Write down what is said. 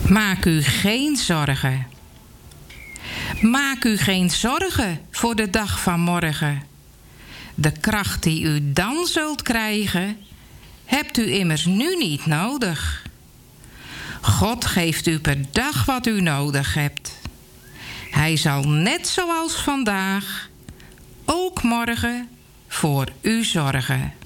Maak u geen zorgen. Maak u geen zorgen voor de dag van morgen. De kracht die u dan zult krijgen, hebt u immers nu niet nodig. God geeft u per dag wat u nodig hebt. Hij zal net zoals vandaag ook morgen voor u zorgen.